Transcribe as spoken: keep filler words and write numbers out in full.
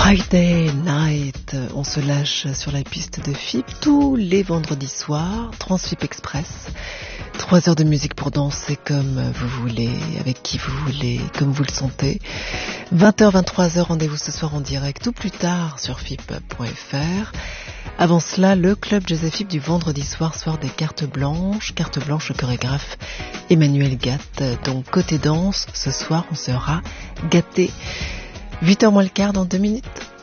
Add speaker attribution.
Speaker 1: Friday Night, on se lâche sur la piste de F I P tous les vendredis soirs, Transfip Express. Trois heures de musique pour danser comme vous voulez, avec qui vous voulez, comme vous le sentez. vingt heures, vingt-trois heures, rendez-vous ce soir en direct ou plus tard sur F I P point F R. Avant cela, le club Jazz F I P du vendredi soir, soir des cartes blanches. Carte blanche au chorégraphe Emmanuel Gatt. Donc côté danse, ce soir on sera gâtés. huit heures moins le quart dans deux minutes.